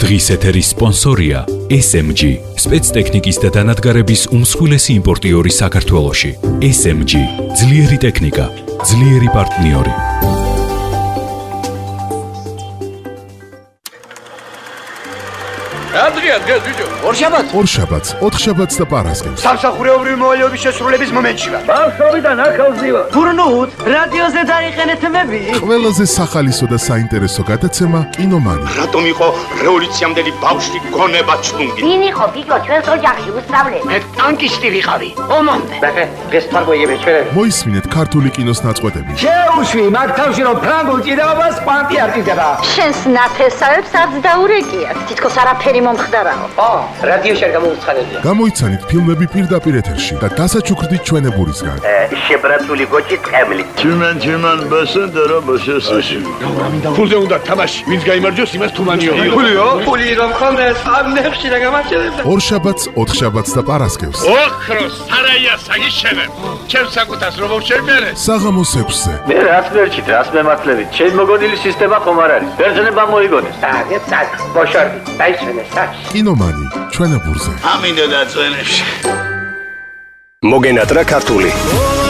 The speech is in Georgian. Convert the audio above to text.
დღის ეთერის სპონსორია SMG, სპეცტექნიკის და დანადგარების უმსხვილესი იმპორტიორი საქართველოში. SMG, ძლიერი ტექნიკა, ძლიერი პარტნიორი. დღეს ბიჭო, ორშაბათს, ოთხშაბათს და პარასკევს. სამსახურეობრივი მოვალეობის შესრულების მომენტში ვარ. ბავშვობიდან ახალზი ვარ. გურნუთ, რადიოზე დაიყენეთ თემები. ყველაზე სახალისო და საინტერესო გადაცემა კინომანი. რატომ იყო რევოლუციამდელი ბავშვი გონება ჩუნგი? ვინ იყო ბიჭო ჩვენს ოჯახში უსწავლელი? მე ტანკისტი ვიყავი. ომამდე. დღეს თარგმნიები ჩვენ. მოისმინეთ ქართული კინოს ნაწყვეტები. შეუშვი მაგ თავში რომ ფრანგულ ჭიდაობას კვანტი არ ჭიდდება. შენს ნათესავებს არც დაურეკიათ. თითქოს არაფერი მომხდარაო. რადიოში არ გამოვცხადებია. გამოიცანით ფილმები პირდაპირ ეთერში და დასაჩუქრდით ჩვენებურისგან. შებრაცული გოჭი ტყემლი. Чиман басендера басесაში. ფულზე უნდა თამაში. ვინც გაიმარჯვოს, იმას თუმანიო. ფულიო? ფული რომ ხონდეს ამ ნებში და გამაჩერებს. ორშაბათს, ოთხშაბათს და პარასკევს. ოქროს სარაია საგიშენებ. ჩემ საკუთას რომ შევმერე. საღამოს 6-ზე. მე რაც მერჩით, რას მემართლებით. ჩემ მოგონილი სისტემა ხომ არ არის. ბერძნება მოიგონეს. აგეთ სად. ბოშორდი. დაიშვენეს სად. კინომანი, ჩვენებურზე. ამინდა და წვენებში. მოგენატრა ქართული